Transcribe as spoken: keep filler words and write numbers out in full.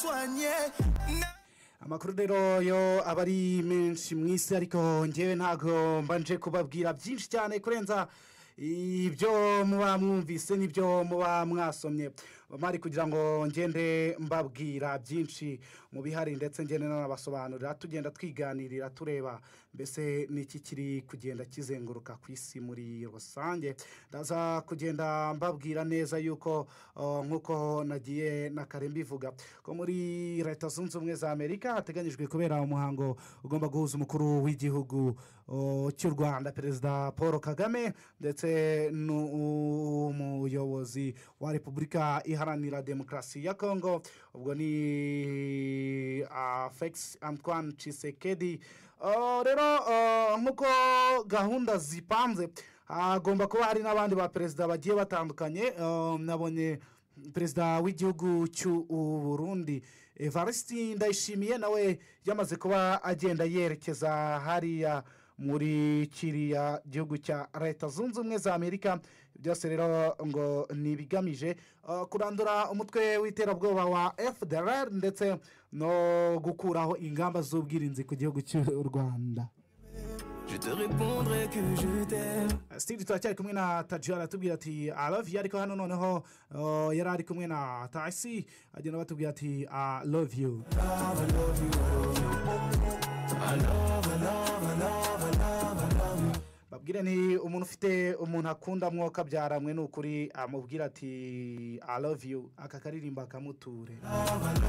amakuru rero yo aba ari menshi mu isi ariko ngewe ntabwo mbanje kubabwira byinshi cyane kurenza ibyo muba mwumvise n'ibyo muba mwasomye bamari kugira ngo ngende mbabwira byinshi mu bihari ndetse ngende n'abasobanurira tugenda twiganirira tureba mbese n'iki kiri kugenda kizenguruka ku isi muri rusange ndaza kugenda mbabwira neza yuko nk'uko nagiye na kare mbivuga ko muri leta zunze ubumwe za amerika hateganyijwe kubera umuhango ugomba guhuza umukuru w'igihugu cy'u rwanda perezida paul kagame ndetse n'umuyobozi wa repubulika iharanira demokarasi ya kongo ubwo ni felix antoine tshisekedi rero nk'uko gahunda zipanze hagomba kuba hari n'abandi ba perezida bagiye batandukanye nabonye perezida w'igihugu cy'u Burundi Evariste Ndayishimiye nawe yamaze kuba agenda yerekeza hariya muri kiriya gihugu cya leta zunze ubumwe za amerika byose rero ngo ni ibigamije kurandura umutwe w'iterabwoba wa F D L R ndetse no gukuraho ingamba z'ubwirinzi ku gihugu cy'u Rwanda. Steve turacyari kumwe na Tajara atubwira ati I love you ariko hano noneho yari ari kumwe na Tasi agenda batubwira ati I love you. I love you. I love, I love, I love, I love, I love you. Babwire ni umuntu ufite umuntu akunda mwoka byaramwe n'ukuri amubwira ati I love you aka karirimba akamuture.